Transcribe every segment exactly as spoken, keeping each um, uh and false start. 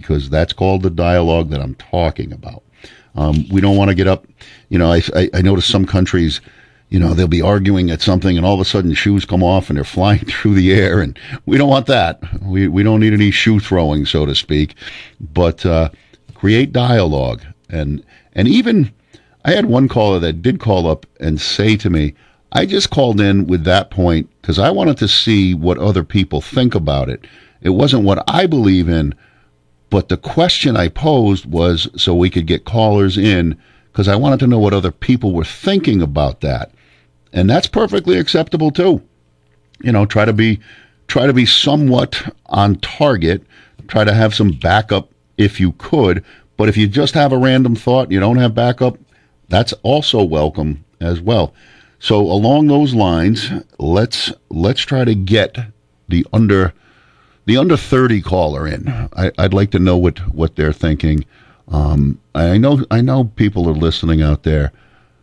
because that's called the dialogue that I'm talking about. Um, we don't want to get up. You know, I, I, I notice some countries, you know, they'll be arguing at something and all of a sudden shoes come off and they're flying through the air, and we don't want that. We we don't need any shoe throwing, so to speak, but uh, create dialogue. And and even I had one caller that did call up and say to me, I just called in with that point because I wanted to see what other people think about it. It wasn't what I believe in, but the question I posed was so we could get callers in, because I wanted to know what other people were thinking about that. And that's perfectly acceptable too. You know, try to be try to be somewhat on target, try to have some backup if you could. But if you just have a random thought, you don't have backup, that's also welcome as well. So along those lines, let's let's try to get the under the under thirty caller in. I, I'd like to know what, what they're thinking. Um, I know I know people are listening out there,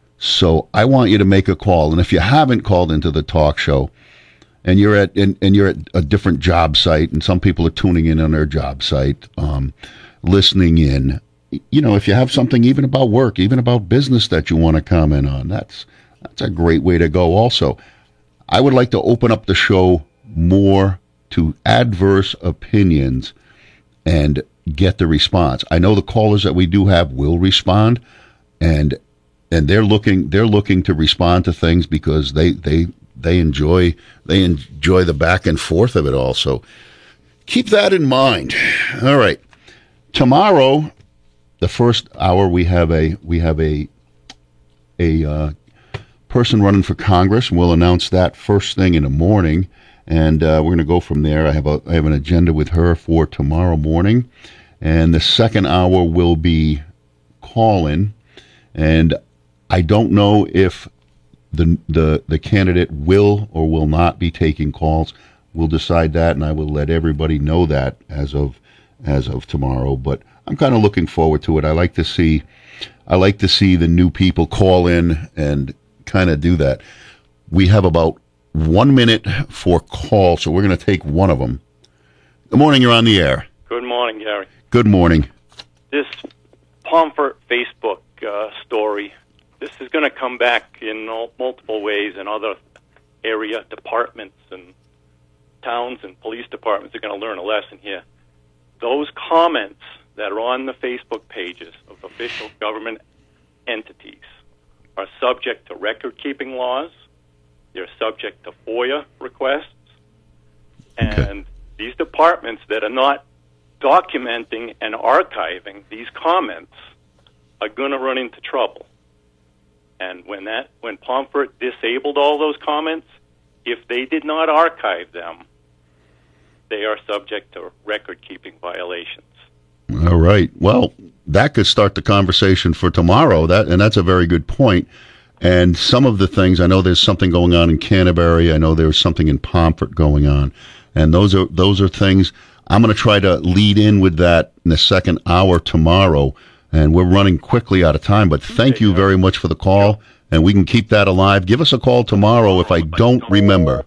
so I want you to make a call. And if you haven't called into the talk show, and you're at and, and you're at a different job site, and some people are tuning in on their job site, um, listening in. You know, if you have something even about work, even about business that you want to comment on, that's that's a great way to go. Also, I would like to open up the show more to adverse opinions and get the response. I know the callers that we do have will respond, and and they're looking they're looking to respond to things because they they they enjoy they enjoy the back and forth of it all. So keep that in mind. All right, tomorrow, the first hour, we have a we have a a uh, person running for Congress, and we'll announce that first thing in the morning. And uh, we're going to go from there. I have a I have an agenda with her for tomorrow morning, and the second hour will be call-in. And I don't know if the the the candidate will or will not be taking calls. We'll decide that, and I will let everybody know that as of as of tomorrow. But I'm kind of looking forward to it. I like to see I like to see the new people call in and kind of do that. We have about one minute for call, so we're going to take one of them. Good morning, you're on the air. Good morning, Gary. Good morning. This Pomfret Facebook uh, story, this is going to come back in all, multiple ways, and other area departments and towns and police departments are going to learn a lesson here. Those comments that are on the Facebook pages of official government entities are subject to record-keeping laws. They're subject to FOIA requests, and okay. These departments that are not documenting and archiving these comments are going to run into trouble. And when that, when Pomfret disabled all those comments, if they did not archive them, they are subject to record-keeping violations. All right. Well, that could start the conversation for tomorrow. That and that's a very good point. And some of the things, I know there's something going on in Canterbury. I know there's something in Pomfret going on. And those are those are things I'm going to try to lead in with that in the second hour tomorrow. And we're running quickly out of time, but thank you very much for the call. And we can keep that alive. Give us a call tomorrow if I don't remember.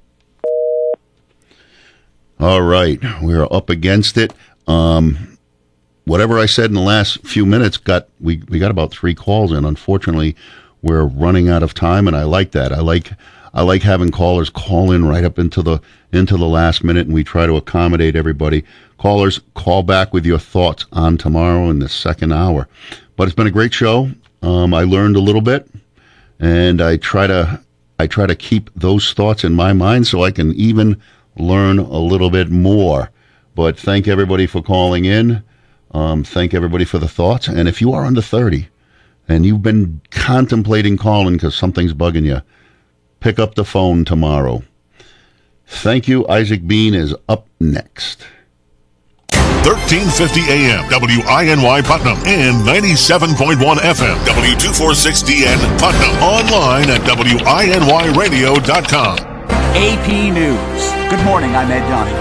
All right. We're up against it. Um, whatever I said in the last few minutes, got we, we got about three calls in. Unfortunately, we're running out of time, and I like that. I like I like having callers call in right up into the into the last minute, and we try to accommodate everybody. Callers, call back with your thoughts on tomorrow in the second hour. But it's been a great show. Um, I learned a little bit, and I try to I try to keep those thoughts in my mind so I can even learn a little bit more. But thank everybody for calling in. Um, thank everybody for the thoughts. And if you are under thirty, and you've been contemplating calling because something's bugging you, pick up the phone tomorrow. Thank you. Isaac Bean is up next. thirteen fifty A M, W I N Y Putnam, and ninety-seven point one F M, W two forty-six D N Putnam. Online at W I N Y radio dot com. A P News. Good morning, I'm Ed Donahue.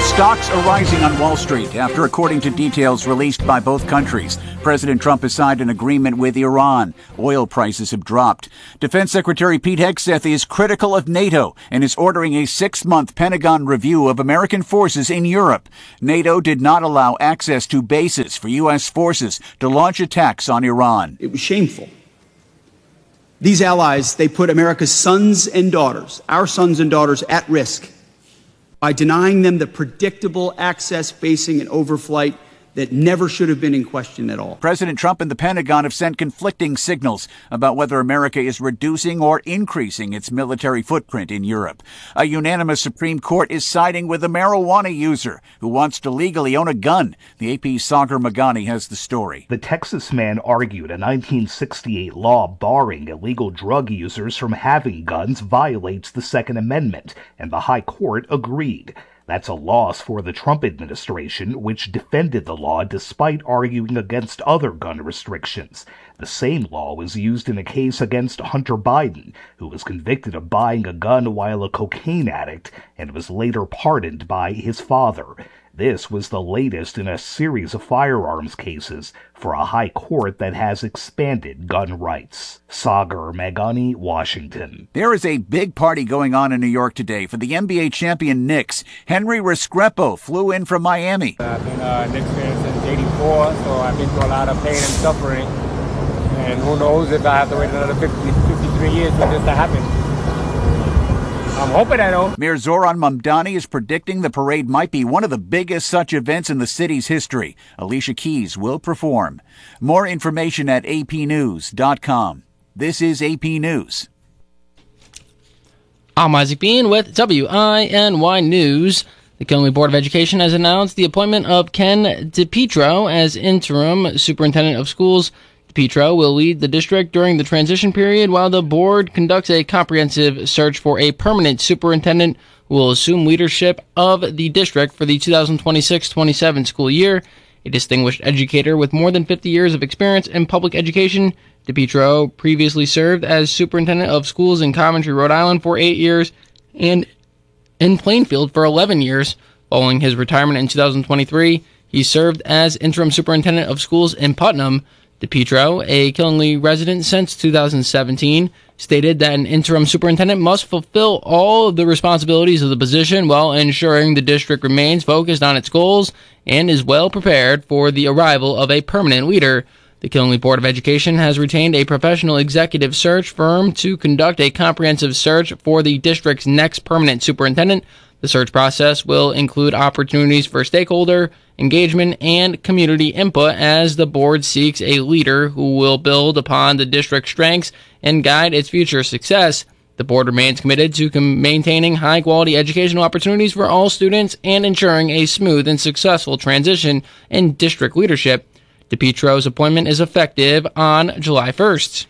Stocks are rising on Wall Street after, according to details released by both countries, President Trump has signed an agreement with Iran. Oil prices have dropped. Defense Secretary Pete Hegseth is critical of NATO and is ordering a six-month Pentagon review of American forces in Europe. NATO did not allow access to bases for U S forces to launch attacks on Iran. It was shameful. These allies, they put America's sons and daughters, our sons and daughters, at risk by denying them the predictable access, basing, and overflight that never should have been in question at all. President Trump and the Pentagon have sent conflicting signals about whether America is reducing or increasing its military footprint in Europe. A unanimous Supreme Court is siding with a marijuana user who wants to legally own a gun. The A P's Sagar Magani has the story. The Texas man argued a nineteen sixty-eight law barring illegal drug users from having guns violates the Second Amendment, and the High Court agreed. That's a loss for the Trump administration, which defended the law despite arguing against other gun restrictions. The same law was used in a case against Hunter Biden, who was convicted of buying a gun while a cocaine addict and was later pardoned by his father. This was the latest in a series of firearms cases for a high court that has expanded gun rights. Sagar Magani, Washington. There is a big party going on in New York today for the N B A champion Knicks. Henry Restrepo flew in from Miami. I've been a Knicks fan since eighty-four, so I've been through a lot of pain and suffering. And who knows if I have to wait another fifty, fifty-three years for this to happen. I'm hoping I don't. Mayor Zoran Mamdani is predicting the parade might be one of the biggest such events in the city's history. Alicia Keys will perform. More information at a p news dot com. This is A P News. I'm Isaac Bean with W I N Y News. The Killenly Board of Education has announced the appointment of Ken DePietro as interim superintendent of schools. DePietro will lead the district during the transition period while the board conducts a comprehensive search for a permanent superintendent who will assume leadership of the district for the two thousand twenty-six twenty-seven school year. A distinguished educator with more than fifty years of experience in public education, DePietro previously served as superintendent of schools in Coventry, Rhode Island for eight years and in Plainfield for eleven years. Following his retirement in two thousand twenty-three, he served as interim superintendent of schools in Putnam. DePietro, a Killenly resident since two thousand seventeen, stated that an interim superintendent must fulfill all of the responsibilities of the position while ensuring the district remains focused on its goals and is well prepared for the arrival of a permanent leader. The Killenly Board of Education has retained a professional executive search firm to conduct a comprehensive search for the district's next permanent superintendent. The search process will include opportunities for stakeholder engagement and community input as the board seeks a leader who will build upon the district's strengths and guide its future success. The board remains committed to com- maintaining high-quality educational opportunities for all students and ensuring a smooth and successful transition in district leadership. DePietro's appointment is effective on July first.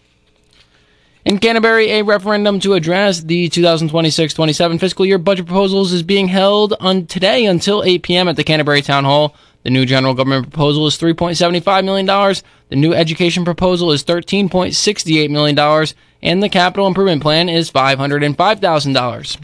In Canterbury, a referendum to address the two thousand twenty-six twenty-seven fiscal year budget proposals is being held on today until eight p.m. at the Canterbury Town Hall. The new general government proposal is three point seven five million dollars, the new education proposal is thirteen point six eight million dollars, and the capital improvement plan is five hundred five thousand dollars.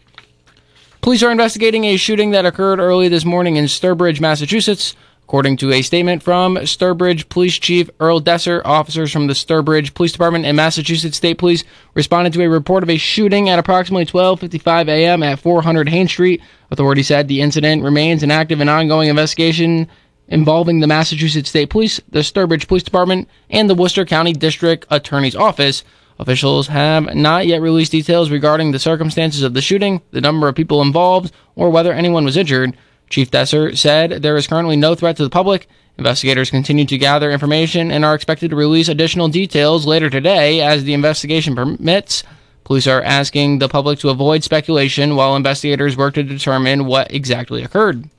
Police are investigating a shooting that occurred early this morning in Sturbridge, Massachusetts. According to a statement from Sturbridge Police Chief Earl Desser, officers from the Sturbridge Police Department and Massachusetts State Police responded to a report of a shooting at approximately twelve fifty-five a.m. at four hundred Haines Street. Authorities said the incident remains an active and ongoing investigation involving the Massachusetts State Police, the Sturbridge Police Department, and the Worcester County District Attorney's Office. Officials have not yet released details regarding the circumstances of the shooting, the number of people involved, or whether anyone was injured. Chief Desser said there is currently no threat to the public. Investigators continue to gather information and are expected to release additional details later today as the investigation permits. Police are asking the public to avoid speculation while investigators work to determine what exactly occurred.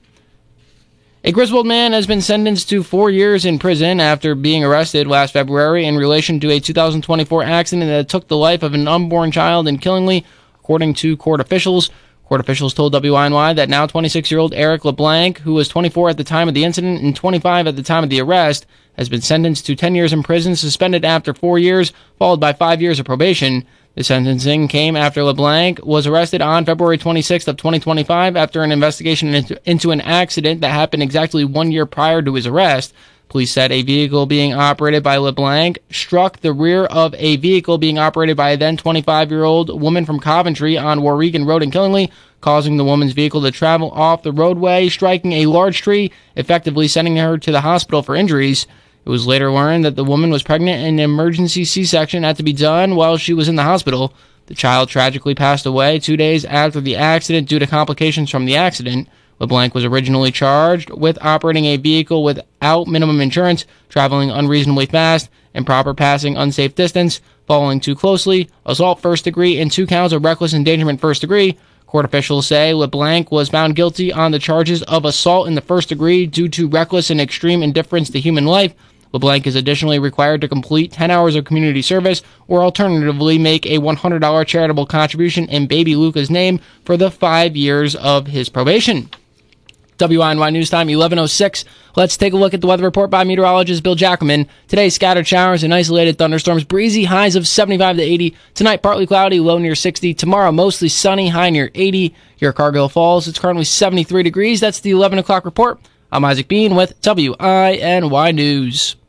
A Griswold man has been sentenced to four years in prison after being arrested last February in relation to a two thousand twenty-four accident that took the life of an unborn child in Killenly, according to court officials. Court officials told W I N Y that now twenty-six-year-old Eric LeBlanc, who was twenty-four at the time of the incident and twenty-five at the time of the arrest, has been sentenced to ten years in prison, suspended after four years, followed by five years of probation. The sentencing came after LeBlanc was arrested on February twenty-sixth of twenty twenty-five after an investigation into, into an accident that happened exactly one year prior to his arrest. Police said a vehicle being operated by LeBlanc struck the rear of a vehicle being operated by a then twenty-five-year-old woman from Coventry on Warregan Road in Killingly, causing the woman's vehicle to travel off the roadway, striking a large tree, effectively sending her to the hospital for injuries. It was later learned that the woman was pregnant and an emergency C-section had to be done while she was in the hospital. The child tragically passed away two days after the accident due to complications from the accident. LeBlanc was originally charged with operating a vehicle without minimum insurance, traveling unreasonably fast, improper passing unsafe distance, following too closely, assault first degree, and two counts of reckless endangerment first degree. Court officials say LeBlanc was found guilty on the charges of assault in the first degree due to reckless and extreme indifference to human life. LeBlanc is additionally required to complete ten hours of community service or alternatively make a one hundred dollars charitable contribution in baby Luca's name for the five years of his probation. W I N Y News Time, eleven oh six. Let's take a look at the weather report by meteorologist Bill Jackelman. Today, scattered showers and isolated thunderstorms, breezy, highs of seventy-five to eighty. Tonight, partly cloudy, low near sixty. Tomorrow, mostly sunny, high near eighty. Here at Cargill Falls, it's currently seventy-three degrees. That's the eleven o'clock report. I'm Isaac Bean with W I N Y News.